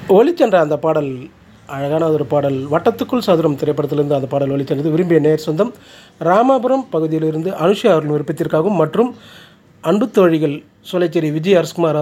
ஒளிச்சென்ற அந்த பாடல் அழகான ஒரு பாடல். வட்டத்துக்குள் சதுரம் திரைப்படத்திலிருந்து அந்த பாடல் ஒளிச்சென்றது. விரும்பிய நேர் சொந்தம் ராமாபுரம் பகுதியிலிருந்து அனுஷா அவர்களின் விருப்பத்திற்காகவும் மற்றும் அன்பு தோழிகள் சோலைச்சேரி விஜய் அரஸ்குமார்